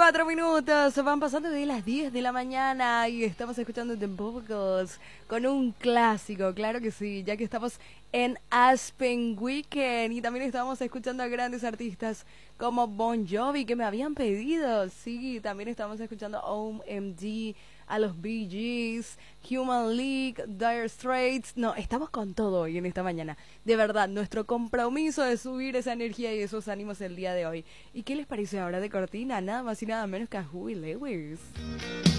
4 minutos, van pasando de las 10 de la mañana y estamos escuchando The Vocals con un clásico, claro que sí, ya que estamos en Aspen Weekend y también estamos escuchando a grandes artistas como Bon Jovi que me habían pedido, sí, también estamos escuchando a OMG, a los Bee Gees, Human League, Dire Straits. No, estamos con todo hoy en esta mañana. De verdad, nuestro compromiso de subir esa energía y esos ánimos el día de hoy. ¿Y qué les parece ahora de cortina? Nada más y nada menos que a Huey Lewis.